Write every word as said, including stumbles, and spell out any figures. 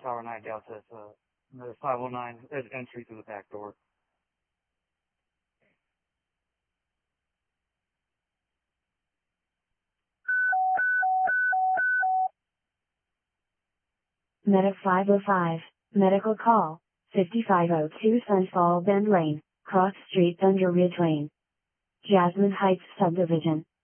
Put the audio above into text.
Tower nine Delta. It's uh, the five oh nine entry through the back door. Medic five oh five, medical call, fifty-five oh two Sunfall Bend Lane, Cross Street, Thunder Ridge Lane, Jasmine Heights Subdivision.